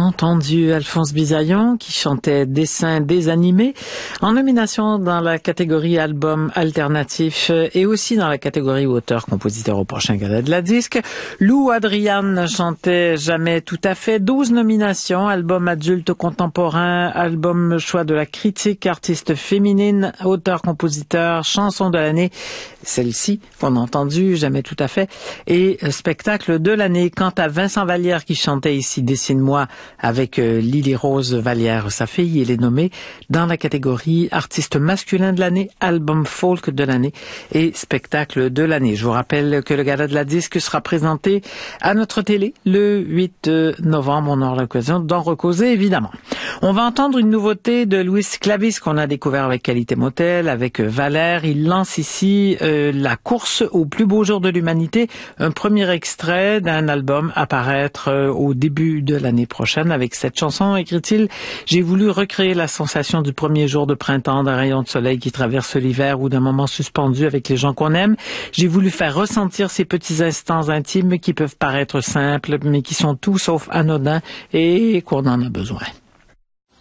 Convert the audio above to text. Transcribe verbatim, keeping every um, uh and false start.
entendu Alphonse Bisaillon qui chantait Dessin désanimé en nomination dans la catégorie album alternatif et aussi dans la catégorie auteur-compositeur au prochain Gala de la disque. Lou Adrian chantait Jamais tout à fait, douze nominations, album adulte contemporain, album choix de la critique, artiste féminine, auteur-compositeur, chanson de l'année, celle-ci qu'on a entendue, Jamais tout à fait, et spectacle de l'année. Quant à Vincent Vallière qui chantait ici Dessine-moi avec euh, Lily Rose Vallière, sa fille, il est nommé dans la catégorie artiste masculin de l'année, album folk de l'année et spectacle de l'année. Je vous rappelle que le Gala de la disque sera présenté à notre télé le huit novembre. On aura l'occasion d'en recauser, évidemment. On va entendre une nouveauté de Luis Clavis qu'on a découvert avec Qualité Motel, avec Valère. Il lance ici euh, la course au plus beau jour de l'humanité, un premier extrait d'un album à paraître euh, au début de l'année prochaine. Avec cette chanson, écrit-il, j'ai voulu recréer la sensation du premier jour de printemps, d'un rayon de soleil qui traverse l'hiver ou d'un moment suspendu avec les gens qu'on aime. J'ai voulu faire ressentir ces petits instants intimes qui peuvent paraître simples, mais qui sont tout sauf anodins et qu'on en a besoin.